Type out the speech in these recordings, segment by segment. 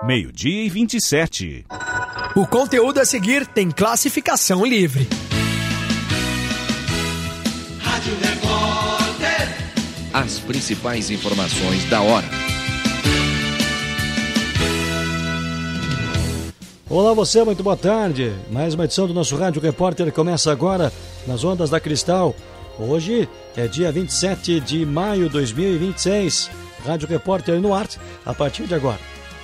12:27. O conteúdo a seguir tem classificação livre. Rádio Repórter. As principais informações da hora. Olá você, muito boa tarde. Mais uma edição do nosso Rádio Repórter começa agora nas ondas da Cristal. Hoje é dia 27 de maio de 2026. Rádio Repórter no ar a partir de agora.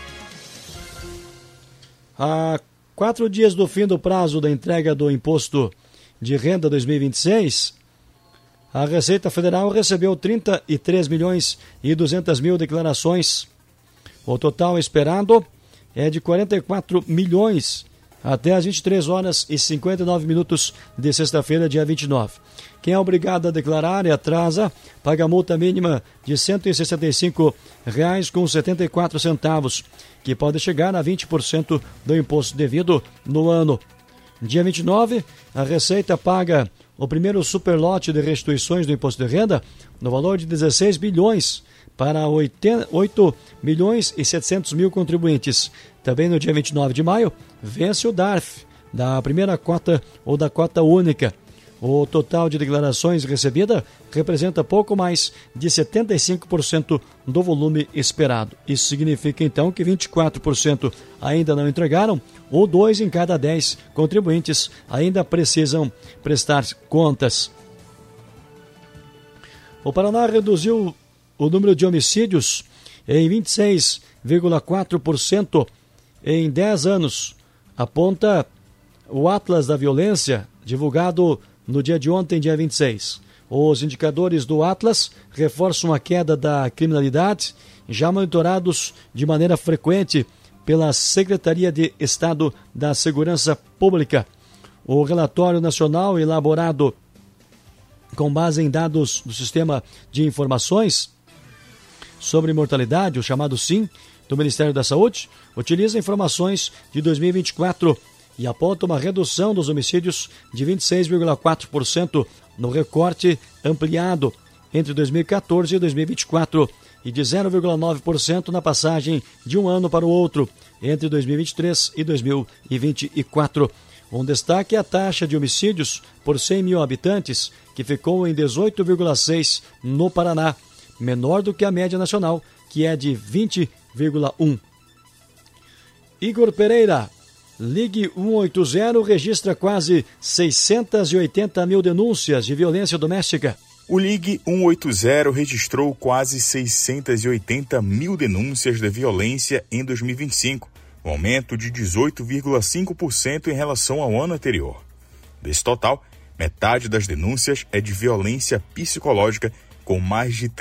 Há 4 dias do fim do prazo da entrega do Imposto de Renda 2026, a Receita Federal recebeu 33.200.000 declarações. O total esperado é de 44 milhões até às 23h59 de sexta-feira, dia 29. Quem é obrigado a declarar e atrasa paga multa mínima de R$ 165,74, que pode chegar a 20% do imposto devido no ano. Dia 29, a Receita paga o primeiro superlote de restituições do imposto de renda no valor de 16 bilhões para 8.700.000 contribuintes. Também no dia 29 de maio, vence o DARF, da primeira cota ou da cota única. O total de declarações recebida representa pouco mais de 75% do volume esperado. Isso significa, então, que 24% ainda não entregaram, ou 2 em cada 10 contribuintes ainda precisam prestar contas. O Paraná reduziu o número de homicídios em 26,4% em 10 anos, aponta o Atlas da Violência, divulgado no dia de ontem, dia 26. Os indicadores do Atlas reforçam a queda da criminalidade, já monitorados de maneira frequente pela Secretaria de Estado da Segurança Pública. O relatório nacional, elaborado com base em dados do Sistema de Informações sobre Mortalidade, o chamado SIM, do Ministério da Saúde, utiliza informações de 2024 e aponta uma redução dos homicídios de 26,4% no recorte ampliado entre 2014 e 2024 e de 0,9% na passagem de um ano para o outro, entre 2023 e 2024. Um destaque é a taxa de homicídios por 100 mil habitantes, que ficou em 18,6 no Paraná, menor do que a média nacional, que é de 20,1. Igor Pereira, Ligue 180 registra quase 680 mil denúncias de violência doméstica. O Ligue 180 registrou quase 680 mil denúncias de violência em 2025, um aumento de 18,5% em relação ao ano anterior. Desse total, metade das denúncias é de violência psicológica, com mais de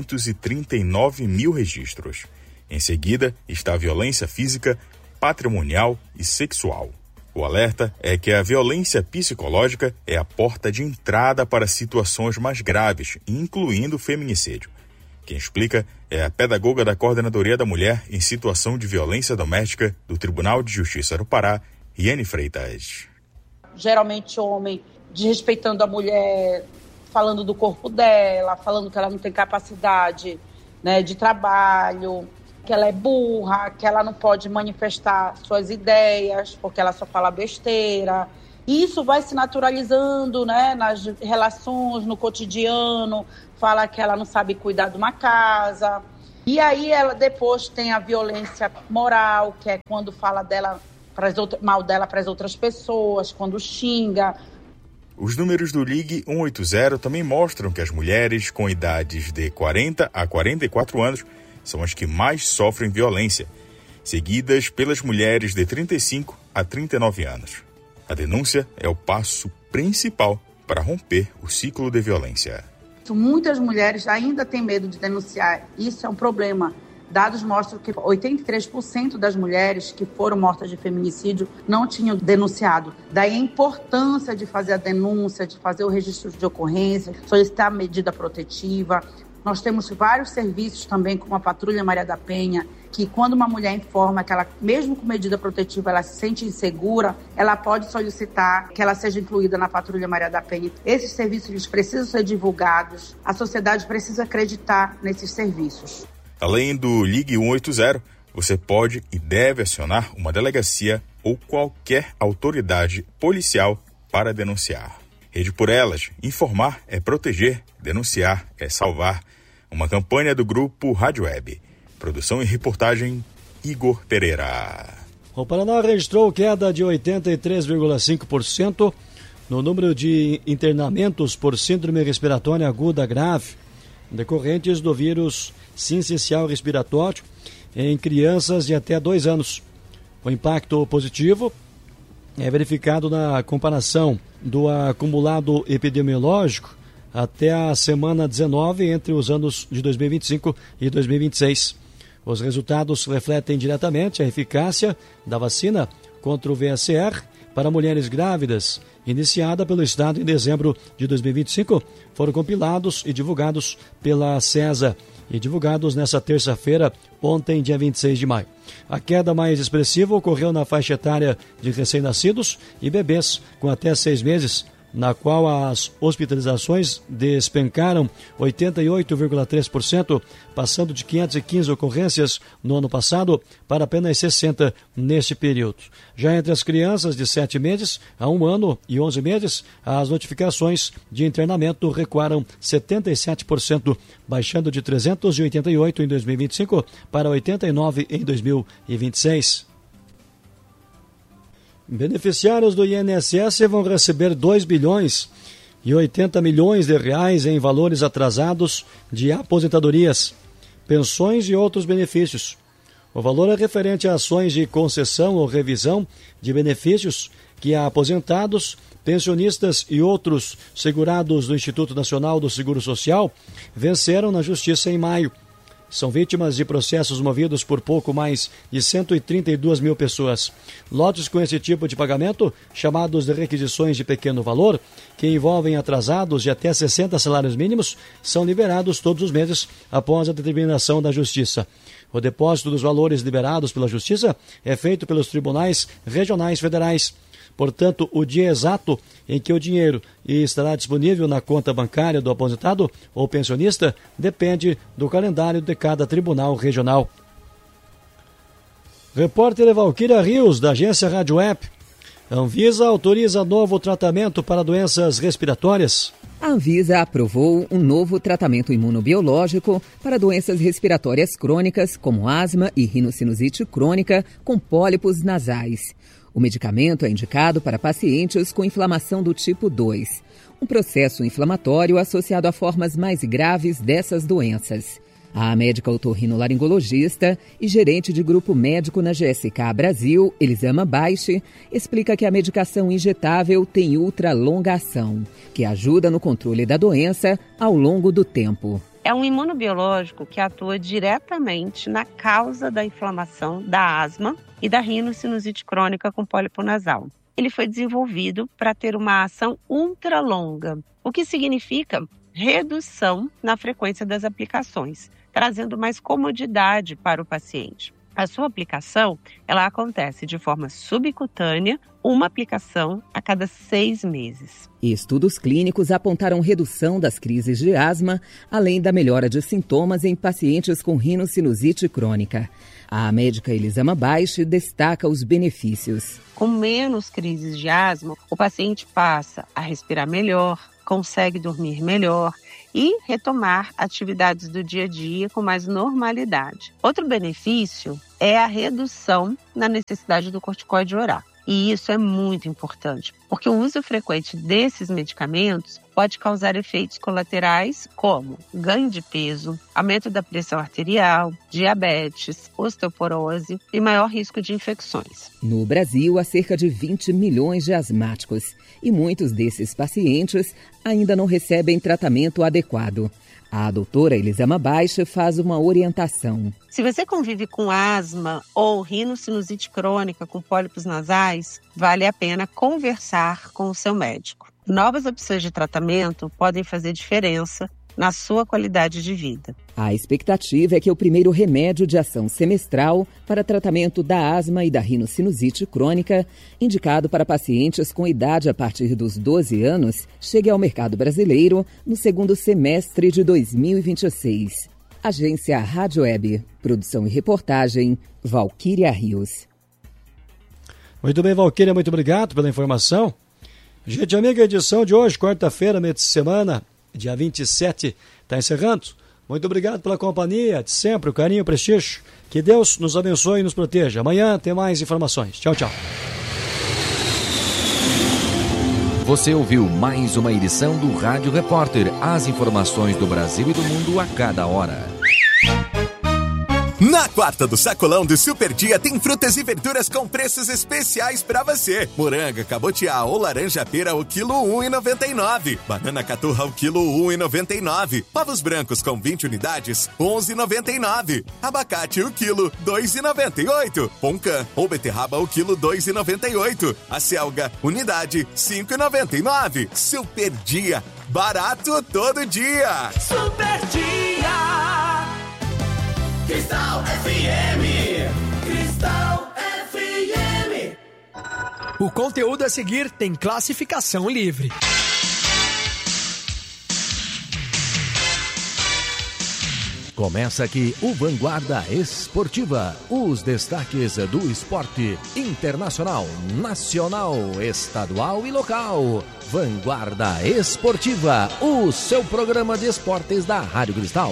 339 mil registros. Em seguida, está a violência física, patrimonial e sexual. O alerta é que a violência psicológica é a porta de entrada para situações mais graves, incluindo o feminicídio. Quem explica é a pedagoga da Coordenadoria da Mulher em Situação de Violência Doméstica do Tribunal de Justiça do Pará, Riane Freitas. Geralmente homem desrespeitando a mulher, falando do corpo dela, falando que ela não tem capacidade, né, de trabalho, que ela é burra, que ela não pode manifestar suas ideias, porque ela só fala besteira. E isso vai se naturalizando, né, nas relações, no cotidiano, fala que ela não sabe cuidar de uma casa. E aí ela depois tem a violência moral, que é quando fala dela mal dela para as outras pessoas, quando xinga. Os números do Ligue 180 também mostram que as mulheres com idades de 40 a 44 anos são as que mais sofrem violência, seguidas pelas mulheres de 35 a 39 anos. A denúncia é o passo principal para romper o ciclo de violência. Muitas mulheres ainda têm medo de denunciar. Isso é um problema. Dados mostram que 83% das mulheres que foram mortas de feminicídio não tinham denunciado. Daí a importância de fazer a denúncia, de fazer o registro de ocorrência, solicitar a medida protetiva. Nós temos vários serviços também, como a Patrulha Maria da Penha, que quando uma mulher informa que ela, mesmo com medida protetiva, ela se sente insegura, ela pode solicitar que ela seja incluída na Patrulha Maria da Penha. Esses serviços eles precisam ser divulgados, a sociedade precisa acreditar nesses serviços. Além do Ligue 180, você pode e deve acionar uma delegacia ou qualquer autoridade policial para denunciar. Rede por Elas, informar é proteger, denunciar é salvar. Uma campanha do grupo Rádio Web. Produção e reportagem, Igor Pereira. O Paraná registrou queda de 83,5% no número de internamentos por síndrome respiratória aguda grave, decorrentes do vírus sincicial respiratório em crianças de até 2 anos. O impacto positivo é verificado na comparação do acumulado epidemiológico até a semana 19 entre os anos de 2025 e 2026. Os resultados refletem diretamente a eficácia da vacina contra o VSR para mulheres grávidas, iniciada pelo Estado em dezembro de 2025, foram compilados e divulgados pela CESA e divulgados nesta terça-feira, ontem, dia 26 de maio. A queda mais expressiva ocorreu na faixa etária de recém-nascidos e bebês com até 6 meses, na qual as hospitalizações despencaram 88,3%, passando de 515 ocorrências no ano passado para apenas 60 neste período. Já entre as crianças de 7 meses a 1 ano e 11 meses, as notificações de internamento recuaram 77%, baixando de 388 em 2025 para 89 em 2026. Beneficiários do INSS vão receber 2 bilhões e 80 milhões de reais em valores atrasados de aposentadorias, pensões e outros benefícios. O valor é referente a ações de concessão ou revisão de benefícios que aposentados, pensionistas e outros segurados do Instituto Nacional do Seguro Social venceram na Justiça em maio. São vítimas de processos movidos por pouco mais de 132 mil pessoas. Lotes com esse tipo de pagamento, chamados de requisições de pequeno valor, que envolvem atrasados de até 60 salários mínimos, são liberados todos os meses após a determinação da Justiça. O depósito dos valores liberados pela Justiça é feito pelos tribunais regionais federais. Portanto, o dia exato em que o dinheiro estará disponível na conta bancária do aposentado ou pensionista depende do calendário de cada tribunal regional. Repórter Valquíria Rios, da agência Rádio Web. Anvisa autoriza novo tratamento para doenças respiratórias. A Anvisa aprovou um novo tratamento imunobiológico para doenças respiratórias crônicas, como asma e rinocinusite crônica com pólipos nasais. O medicamento é indicado para pacientes com inflamação do tipo 2, um processo inflamatório associado a formas mais graves dessas doenças. A médica otorrinolaringologista e gerente de grupo médico na GSK Brasil, Elisama Baixe, explica que a medicação injetável tem ultra-longa ação, que ajuda no controle da doença ao longo do tempo. É um imunobiológico que atua diretamente na causa da inflamação da asma e da rinocinusite crônica com pólipo nasal. Ele foi desenvolvido para ter uma ação ultralonga, o que significa redução na frequência das aplicações, trazendo mais comodidade para o paciente. A sua aplicação, ela acontece de forma subcutânea, uma aplicação a cada 6 meses. Estudos clínicos apontaram redução das crises de asma, além da melhora de sintomas em pacientes com rinocinusite crônica. A médica Elisama Baixe destaca os benefícios. Com menos crises de asma, o paciente passa a respirar melhor, consegue dormir melhor e retomar atividades do dia a dia com mais normalidade. Outro benefício é a redução na necessidade do corticoide oral. E isso é muito importante, porque o uso frequente desses medicamentos pode causar efeitos colaterais como ganho de peso, aumento da pressão arterial, diabetes, osteoporose e maior risco de infecções. No Brasil, há cerca de 20 milhões de asmáticos e muitos desses pacientes ainda não recebem tratamento adequado. A doutora Elisama Baixe faz uma orientação. Se você convive com asma ou rinocinusite crônica com pólipos nasais, vale a pena conversar com o seu médico. Novas opções de tratamento podem fazer diferença na sua qualidade de vida. A expectativa é que o primeiro remédio de ação semestral para tratamento da asma e da rinocinusite crônica, indicado para pacientes com idade a partir dos 12 anos, chegue ao mercado brasileiro no segundo semestre de 2026. Agência Rádio Web. Produção e reportagem, Valquíria Rios. Muito bem, Valquíria, muito obrigado pela informação. Gente amiga, a edição de hoje, quarta-feira, meio de semana, dia 27, está encerrando. Muito obrigado pela companhia, de sempre, o carinho, o prestígio. Que Deus nos abençoe e nos proteja. Amanhã tem mais informações. Tchau, tchau. Você ouviu mais uma edição do Rádio Repórter. As informações do Brasil e do mundo a cada hora. Na quarta do Sacolão do Super Dia tem frutas e verduras com preços especiais pra você. Moranga, cabotiá ou laranja pera o quilo 1,99. Banana caturra o quilo 1,99. Ovos brancos com 20 unidades 11,99. Abacate o quilo 2,98. Poncã ou beterraba o quilo 2,98. A selga unidade 5,99. Super Dia, barato todo dia. Super Dia. Cristal FM. Cristal FM. O conteúdo a seguir tem classificação livre. Começa aqui o Vanguarda Esportiva. Os destaques do esporte internacional, nacional, estadual e local. Vanguarda Esportiva, o seu programa de esportes da Rádio Cristal.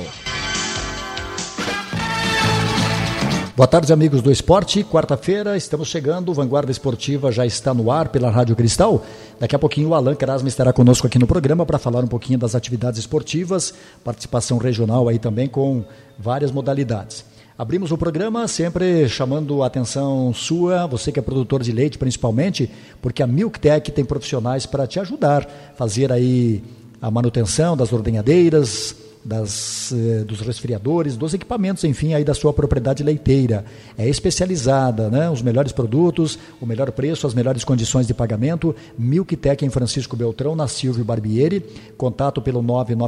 Boa tarde, amigos do esporte. Quarta-feira, estamos chegando. Vanguarda Esportiva já está no ar pela Rádio Cristal. Daqui a pouquinho o Alan Krasma estará conosco aqui no programa para falar um pouquinho das atividades esportivas, participação regional aí também com várias modalidades. Abrimos o programa sempre chamando a atenção sua, você que é produtor de leite principalmente, porque a Milktec tem profissionais para te ajudar a fazer aí a manutenção das ordenhadeiras, dos resfriadores, dos equipamentos, enfim, aí da sua propriedade leiteira. É especializada, né? Os melhores produtos, o melhor preço, as melhores condições de pagamento. Milktec em Francisco Beltrão, na Silvio Barbieri. Contato pelo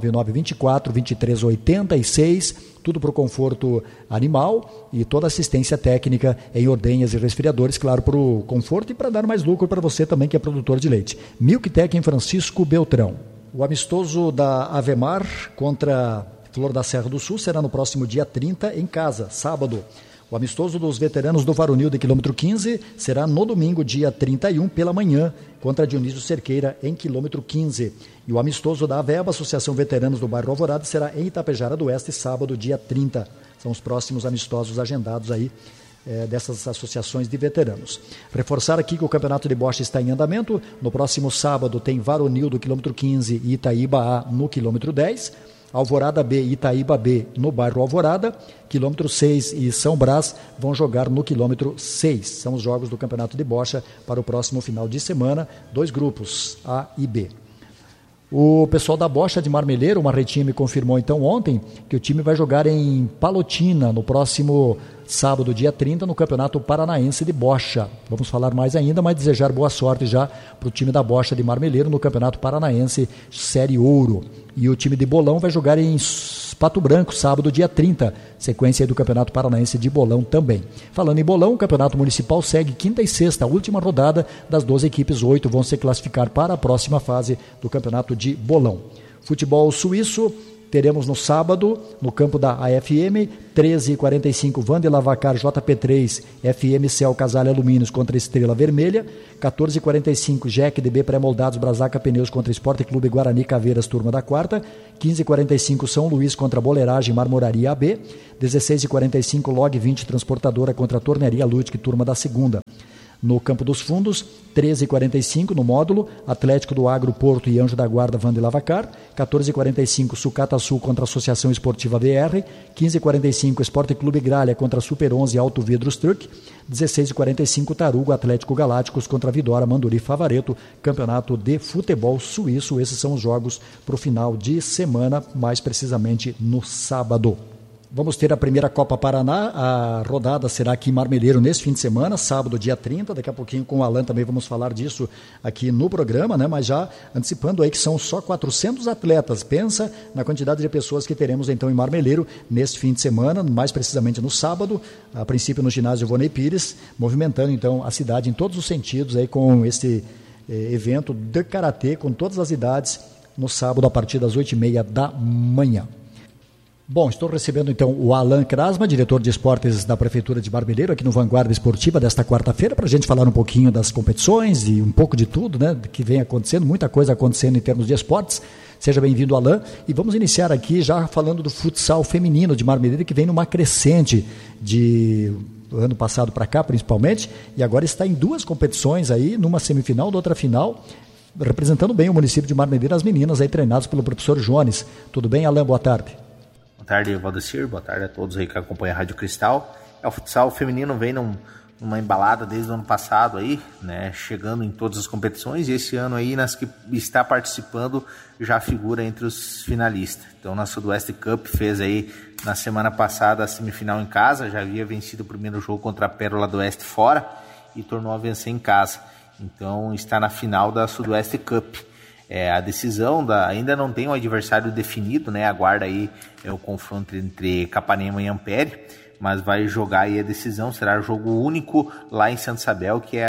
999-24-2386. Tudo para o conforto animal e toda assistência técnica em ordenhas e resfriadores, claro, para o conforto e para dar mais lucro para você também que é produtor de leite. Milktec em Francisco Beltrão. O amistoso da Avemar contra Flor da Serra do Sul será no próximo dia 30 em casa, sábado. O amistoso dos veteranos do Varonil de quilômetro 15 será no domingo, dia 31, pela manhã, contra Dionísio Cerqueira, em quilômetro 15. E o amistoso da Aveba, Associação Veteranos do Bairro Alvorada, será em Itapejara do Oeste, sábado, dia 30. São os próximos amistosos agendados aí dessas associações de veteranos. Reforçar aqui que o Campeonato de Bocha está em andamento. No próximo sábado tem Varonil do quilômetro 15 e Itaíba A no quilômetro 10, Alvorada B e Itaíba B no bairro Alvorada, quilômetro 6 e São Brás vão jogar no quilômetro 6. São os jogos do Campeonato de Bocha para o próximo final de semana, 2 grupos, A e B. O pessoal da Bocha de Marmeleiro, o Marretinha, me confirmou então ontem que o time vai jogar em Palotina no próximo sábado, dia 30, no Campeonato Paranaense de Bocha. Vamos falar mais ainda, mas desejar boa sorte já para o time da Bocha de Marmeleiro no Campeonato Paranaense Série Ouro. E o time de Bolão vai jogar em Pato Branco, sábado, dia 30, sequência aí do Campeonato Paranaense de Bolão também. Falando em Bolão, o Campeonato Municipal segue quinta e sexta, a última rodada das 12 equipes, 8 vão se classificar para a próxima fase do Campeonato de Bolão. Futebol suíço, teremos no sábado, no campo da AFM, 13h45, Vande Lavacar, JP3, FM Cel Casale Alumínios contra Estrela Vermelha, 14h45, Jack DB Pré-Moldados, Brasaca Pneus contra Esporte Clube Guarani Caveiras, turma da quarta, 15h45, São Luís contra Boleiragem Marmoraria AB, 16h45, Log 20 Transportadora contra Tornearia Lutic, turma da segunda. No Campo dos Fundos, 13h45 no módulo, Atlético do Agro Porto e Anjo da Guarda Vande Lavacar, 14h45 Sucata Sul contra a Associação Esportiva VR, 15h45 Esporte Clube Gralha contra Super 11 Alto Vidros Truck, 16h45 Tarugo Atlético Galácticos contra Vidora Manduri Favareto, Campeonato de Futebol Suíço. Esses são os jogos para o final de semana, mais precisamente no sábado. Vamos ter a primeira Copa Paraná, a rodada será aqui em Marmeleiro nesse fim de semana, sábado, dia 30, daqui a pouquinho com o Alan também vamos falar disso aqui no programa, né? Mas já antecipando aí que são só 400 atletas, pensa na quantidade de pessoas que teremos então em Marmeleiro nesse fim de semana, mais precisamente no sábado, a princípio no ginásio Vonei Pires, movimentando então a cidade em todos os sentidos aí com esse evento de karatê com todas as idades no sábado a partir das 8h30 da manhã. Bom, estou recebendo então o Alan Krasma, diretor de esportes da Prefeitura de Marmeleiro, aqui no Vanguarda Esportiva desta quarta-feira, para a gente falar um pouquinho das competições e um pouco de tudo, né, que vem acontecendo, muita coisa acontecendo em termos de esportes. Seja bem-vindo, Alan. E vamos iniciar aqui já falando do futsal feminino de Marmeleiro, que vem numa crescente de ano passado para cá, principalmente, e agora está em 2 competições aí, numa semifinal, outra final, representando bem o município de Marmeleiro, as meninas aí treinadas pelo professor Jones. Tudo bem, Alan? Boa tarde. Boa tarde, Valdecir. Boa tarde a todos aí que acompanham a Rádio Cristal. O futsal feminino vem numa embalada desde o ano passado aí, né? Chegando em todas as competições, e esse ano aí, nas que está participando, já figura entre os finalistas. Então, na Sudoeste Cup fez aí na semana passada a semifinal em casa, já havia vencido o primeiro jogo contra a Pérola do Oeste fora e tornou a vencer em casa. Então, está na final da Sudoeste Cup. A decisão ainda não tem um adversário definido, né? Aguarda aí o confronto entre Capanema e Ampere, mas vai jogar aí a decisão, será jogo único lá em Santa Isabel, que é